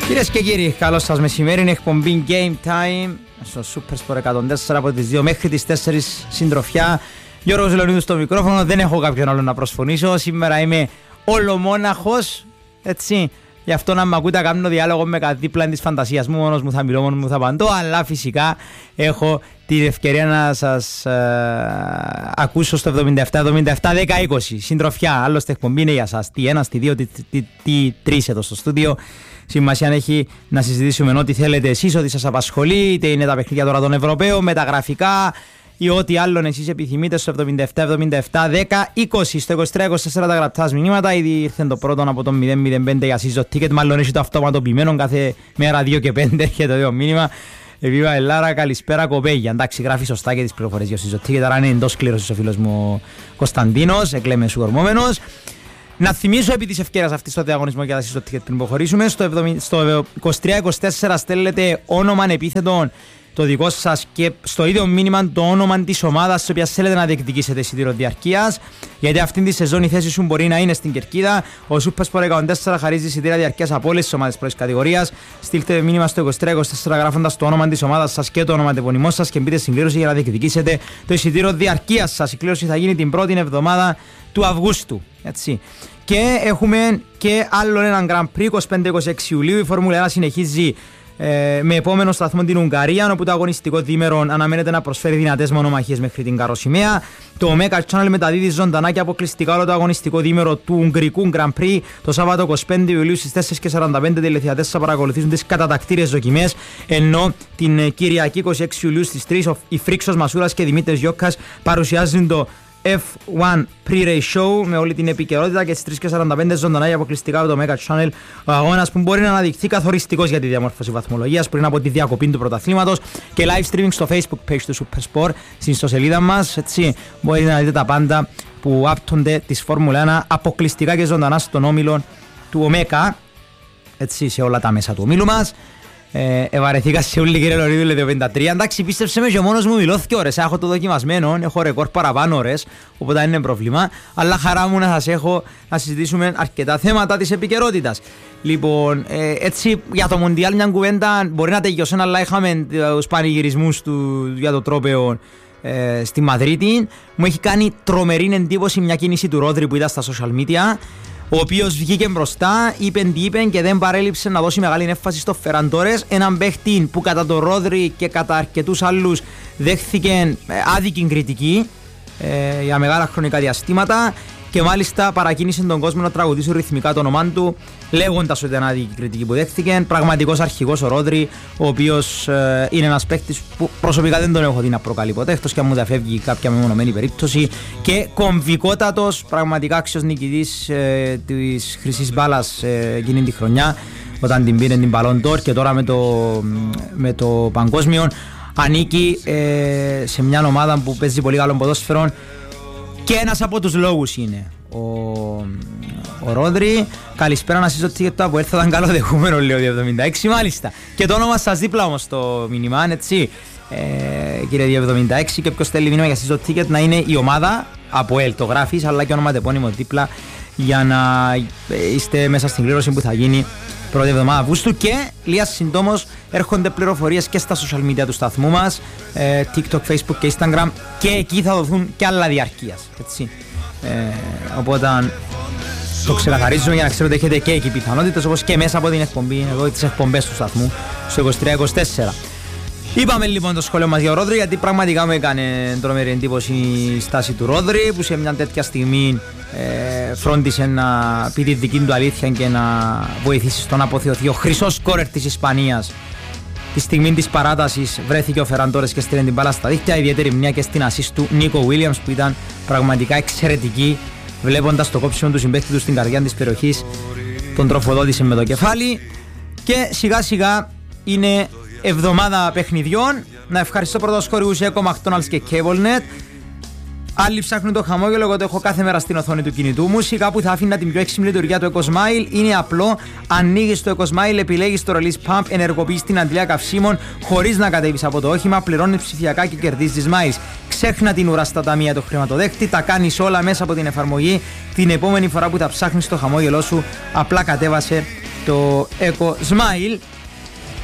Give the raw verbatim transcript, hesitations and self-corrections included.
Κυρίες και κύριοι, καλώς σας μεσημέρι, είναι εκπομπή Game Time στο Supersport εκατόν τέσσερα από τις δύο μέχρι τις τέσσερις συντροφιά. Γιώργος Λεωνίδου στο μικρόφωνο, δεν έχω κάποιον άλλο να προσφωνήσω. Σήμερα είμαι ολομόναχος, έτσι. Γι' αυτό να μ' ακούτε κάνω διάλογο με κάτι δίπλα της φαντασίας μου, μόνος μου θα μιλώ, μόνος μου θα απαντώ, αλλά φυσικά έχω την ευκαιρία να σας ε, ακούσω στο εβδομήντα επτά εβδομήντα επτά δέκα είκοσι. Συντροφιά, άλλωστε εκπομπή είναι για σας. Τι ένα, τι δύο, τι, τι, τι τρεις εδώ στο στούντιο. Σημασία έχει να συζητήσουμε ό,τι θέλετε εσείς, ό,τι σας απασχολεί, είτε είναι τα παιχνίδια τώρα των Ευρωπαίων, με τα γραφικά ή ό,τι άλλον εσείς επιθυμείτε στο εβδομήντα επτά εβδομήντα επτά δέκα είκοσι. Στο είκοσι τρία είκοσι τέσσερα τα γραπτά μηνύματα. Ήδη ήρθε το πρώτο από το μηδέν μηδέν πέντε για season ticket. Μάλλον έχει το αυτοματοποιημένο κάθε μέρα δύο και πέντε έρχεται το μήνυμα. Εβίβα Ελλάρα, καλησπέρα κοπέγια. Εντάξει, γράφει σωστά και τις πληροφορίες για season ticket. Άρα είναι εντός σκληρός ο φίλος μου Κωνσταντίνος, εκλέμε σου ορμόμενος. Να θυμίσω επί της ευκαιρίας αυτή στο διαγωνισμό για τα season ticket πριν προχωρήσουμε. Στο, εβδομήντα, στο είκοσι τρία είκοσι τέσσερα στέλνετε όνομα επίθετον το δικό σας και στο ίδιο μήνυμα το όνομα της ομάδας της οποίας θέλετε να διεκδικήσετε εισιτήριο διαρκείας. Γιατί αυτήν τη σεζόν η θέση σου μπορεί να είναι στην κερκίδα. Ο Supersport εκατόν τέσσερα χαρίζει εισιτήρια διαρκείας από όλες τις ομάδες πρώτης κατηγορίας. Στείλτε μήνυμα στο είκοσι τρία είκοσι τέσσερα γράφοντας το όνομα της ομάδας σας και το όνομα του επωνυμό σας και μπείτε στην κλήρωση για να διεκδικήσετε το εισιτήριο διαρκείας σας. Η κλήρωση θα γίνει την πρώτη εβδομάδα του Αυγούστου. Έτσι. Και έχουμε και άλλο έναν Grand Prix είκοσι πέντε είκοσι έξι Ιουλίου. Η Φόρμουλα ένα συνεχίζει ε, με επόμενο σταθμό την Ουγγαρία, όπου το αγωνιστικό διήμερο αναμένεται να προσφέρει δυνατές μονομαχίες μέχρι την καροσημαία. Το Mega Channel μεταδίδει ζωντανά και αποκλειστικά όλο το αγωνιστικό διήμερο του Ουγγρικού Grand Prix. Το Σάββατο είκοσι πέντε Ιουλίου στις τέσσερις και σαράντα πέντε τηλεθεατές θα παρακολουθήσουν τις κατατακτήριες δοκιμές. Ενώ την Κυριακή είκοσι έξι Ιουλίου στις τρεις η Φρίξος Μασούρας και Δημήτρης Γιώκας παρουσιάζουν το εφ ουάν Pre-Race Show με όλη την επικαιρότητα και στις τρεις και σαράντα πέντε ζωντανά για αποκλειστικά από το Mega Channel. Ο αγώνας που μπορεί να αναδειχθεί καθοριστικός για τη διαμόρφωση βαθμολογίας πριν από τη διακοπή του πρωταθλήματος και live streaming στο Facebook page του Supersport στην ιστοσελίδα μας. Έτσι μπορείτε να δείτε τα πάντα που άπτονται της Φόρμουλα ένα αποκλειστικά και ζωντανά στον όμιλο του Ομέκα. Έτσι σε όλα τα μέσα του ομίλου μας. Ε, ευαρεθήκα σε όλη κύριε Λεωνίδου, λέτε πενήντα τρία. Εντάξει, πίστεψε με και μόνος μου μιλώ δύο ώρες. Έχω το δοκιμασμένο, έχω ρεκόρ παραπάνω ώρες, οπότε δεν είναι πρόβλημα. Αλλά χαρά μου να σας έχω να συζητήσουμε αρκετά θέματα της επικαιρότητας. Λοιπόν, ε, έτσι για το Μουντιάλ μια κουβέντα μπορεί να τελειώσει, αλλά είχαμε τους πανηγυρισμούς του, για το τρόπαιο ε, στη Μαδρίτη. Μου έχει κάνει τρομερή εντύπωση μια κίνηση του Ρόδρυ που είδα στα social media, ο οποίος βγήκε μπροστά, είπε τι είπε και δεν παρέλειψε να δώσει μεγάλη έμφαση στο Φεράν Τόρες, έναν παίχτη που κατά τον Ρόδρυ και κατά αρκετούς άλλους δέχθηκε άδικη κριτική ε, για μεγάλα χρονικά διαστήματα και μάλιστα παρακίνησε τον κόσμο να τραγουδήσει ρυθμικά το όνομά του, λέγοντας ότι ήταν άδικη κριτική που δέχθηκε. Πραγματικός αρχηγός ο Ρόδρυ, ο οποίος ε, είναι ένας παίχτης που προσωπικά δεν τον έχω δει να προκαλεί ποτέ, εκτός και αν μου διαφεύγει κάποια μεμονωμένη περίπτωση, και κομβικότατος, πραγματικά άξιος νικητής ε, της χρυσής μπάλας ε, εκείνη τη χρονιά, όταν την πήρε την Ballon d'Or, και τώρα με το, με το παγκόσμιο ανήκει ε, σε μια ομάδα που παίζει πολύ καλό ποδόσφαιρο. Και ένας από τους λόγους είναι ο, ο Ρόδρυ. Καλησπέρα να σας ότι το από έρθα ήταν καλοδεχούμενο, λέω εβδομήντα έξι μάλιστα. Και το όνομα σας δίπλα όμως στο μήνυμα, έτσι. Ε, κύριε εβδομήντα έξι, και ποιος θέλει μήνυμα για σας το ticket να είναι η ομάδα από ελ, το γράφεις, αλλά και όνομα τεπώνυμο δίπλα για να είστε μέσα στην κλήρωση που θα γίνει πρώτη εβδομάδα Αυγούστου. Και λίγα συντόμως έρχονται πληροφορίες και στα social media του σταθμού μας, ε, TikTok, Facebook και Instagram, και εκεί θα δοθούν και άλλα διαρκείας, έτσι. Ε, οπότε το ξεκαθαρίζουμε για να ξέρετε ότι έχετε και εκεί πιθανότητες, όπως και μέσα από την εκπομπή, εδώ τις εκπομπές του σταθμού στο είκοσι τρία είκοσι τέσσερα. Είπαμε λοιπόν το σχόλιο μας για ο Ρόδρυ, γιατί πραγματικά μου έκανε τρομερή εντύπωση η στάση του Ρόδρυ, που σε μια τέτοια στιγμή ε, φρόντισε να πει τη δική του αλήθεια και να βοηθήσει στο να αποθεωθεί ο χρυσός σκόρερ της Ισπανίας. Τη στιγμή της παράτασης βρέθηκε ο Φεράν Τόρες και στείλε την μπάλα στα δίχτυα, ιδιαίτερη μνήμα και στην ασίστ του Νίκο Williams, που ήταν πραγματικά εξαιρετική, βλέποντας το κόψιμο του συμπαίχτη του στην καρδιά της περιοχής, τον τροφοδότησε με το κεφάλι. Και σιγά σιγά είναι εβδομάδα παιχνιδιών. Να ευχαριστώ πρώτα τους χορηγούς Eco, McDonald's και CableNet. Άλλοι ψάχνουν το χαμόγελο, εγώ το έχω κάθε μέρα στην οθόνη του κινητού μου. Σιγά που θα άφηνα την πιο έξυπνη λειτουργία του EcoSmile. Είναι απλό. Ανοίγεις το EcoSmile, επιλέγεις το Release Pump, ενεργοποιείς την αντλία καυσίμων χωρίς να κατέβεις από το όχημα, πληρώνεις ψηφιακά και κερδίζεις miles. Ξέχνα την ουρά στα ταμεία του χρηματοδέχτη, τα κάνεις όλα μέσα από την εφαρμογή. Την επόμενη φορά που θα ψάχνεις το χαμόγελό σου, απλά κατέβασε το Eco Smile.